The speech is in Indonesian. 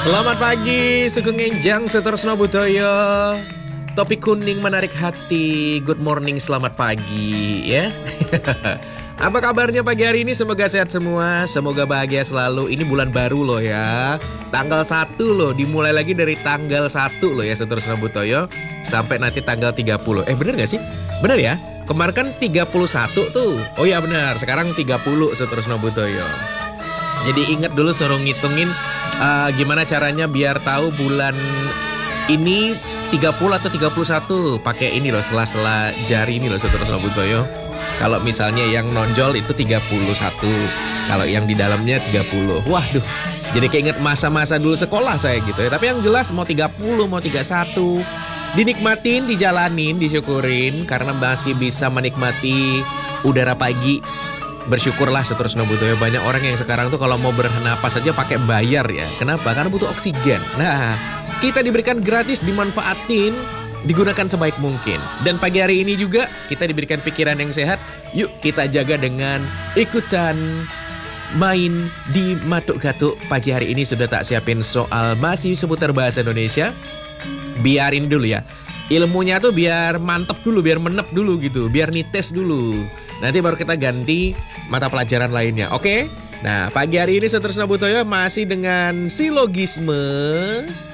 Selamat pagi, Sugeng Enjang, Sutresno Budaya. Topik kuning menarik hati. Good morning, selamat pagi ya. Apa kabarnya pagi hari ini? Semoga sehat semua, semoga bahagia selalu. Ini bulan baru loh ya. Tanggal 1 loh, dimulai lagi dari tanggal 1 loh ya Sutresno Budaya sampai nanti tanggal 30. Bener gak sih? Bener ya? Kemarin kan 31 tuh. Oh ya benar, sekarang 30 Sutresno Budaya. Jadi ingat dulu suruh ngitungin gimana caranya biar tahu bulan ini 30 atau 31. Pakai ini loh, sela-sela jari ini loh Sutresno Budaya. Kalau misalnya yang nonjol itu 31, kalau yang di dalamnya 30. Waduh, jadi keinget masa-masa dulu sekolah saya gitu ya. Tapi yang jelas mau 30, mau 31, dinikmatin, dijalanin, disyukurin karena masih bisa menikmati udara pagi. Bersyukurlah Sutresno Budaya, banyak orang yang sekarang tuh kalau mau bernapas saja pakai bayar ya. Kenapa? Karena butuh oksigen. Nah, kita diberikan gratis, dimanfaatin, digunakan sebaik mungkin. Dan pagi hari ini juga kita diberikan pikiran yang sehat. Yuk kita jaga dengan ikutan main di Matuk Gatuk. Pagi hari ini sudah tak siapin soal masih seputar bahasa Indonesia. Biar ini dulu ya, ilmunya tuh biar mantep dulu, biar menep dulu gitu, biar nites dulu. Nanti baru kita ganti mata pelajaran lainnya, oke? Nah, pagi hari ini Sutresno Budaya masih dengan silogisme.